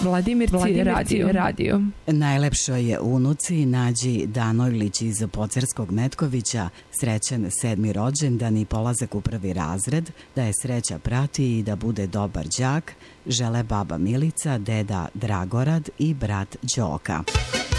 Vladimirci radio. Najlepšoj unuci Nađi Danojlić iz Pocerskog Metkovića srećan 7. rođendan i polazak u 1. razred, da je sreća prati i da bude dobar đak, žele baba Milica, deda Dragorad i brat Đoka.